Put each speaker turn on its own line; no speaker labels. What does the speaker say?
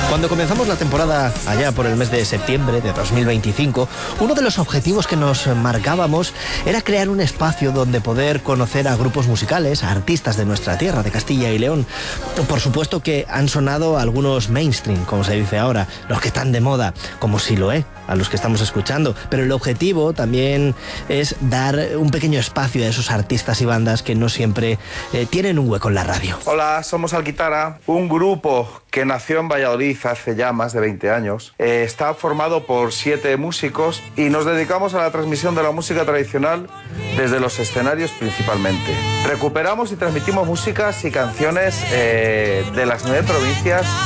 Cuando comenzamos la temporada allá por el mes de septiembre de 2025, uno de los objetivos que nos marcábamos era crear un espacio donde poder conocer a grupos musicales, a artistas de nuestra tierra, de Castilla y León. Por supuesto que han sonado algunos mainstream, como se dice ahora, los que están de moda, como Siloé, a los que estamos escuchando, pero el objetivo también es dar un pequeño espacio a esos artistas y bandas que no siempre tienen un hueco en la radio.
Hola, somos Alquitara, un grupo que nació en Valladolid hace ya más de 20 años. Está formado por 7 músicos y nos dedicamos a la transmisión de la música tradicional desde los escenarios principalmente. Recuperamos y transmitimos músicas y canciones de las 9 provincias